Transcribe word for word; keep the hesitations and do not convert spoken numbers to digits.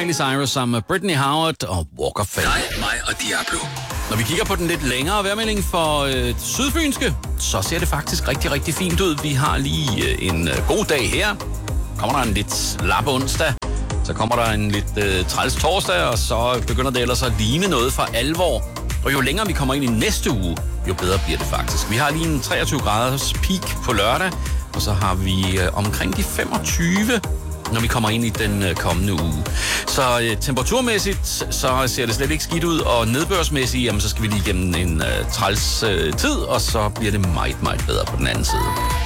Miley Cyrus sammen med Britney Howard og Walk of Fame. Dig, mig og Diablo. Når vi kigger på den lidt længere vejrmelding for øh, sydfynske, så ser det faktisk rigtig, rigtig fint ud. Vi har lige øh, en øh, god dag her. Kommer der en lidt slap onsdag, så kommer der en lidt øh, træls torsdag, og så begynder det ellers at ligne noget for alvor. Og jo længere vi kommer ind i næste uge, jo bedre bliver det faktisk. Vi har lige en treogtyve graders peak på lørdag, og så har vi øh, omkring de femogtyve, når vi kommer ind i den øh, kommende uge. Så øh, temperaturmæssigt, så ser det slet ikke skidt ud, og nedbørsmæssigt, jamen, så skal vi lige igennem en øh, træls øh, tid, og så bliver det meget, meget bedre på den anden side.